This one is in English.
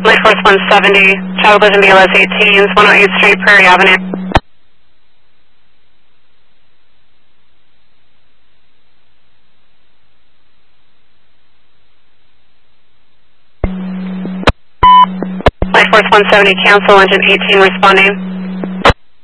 Light Force 170, travel collision BLS 18s, 108th Street, Prairie Avenue. Light Force 170, cancel, engine 18 responding.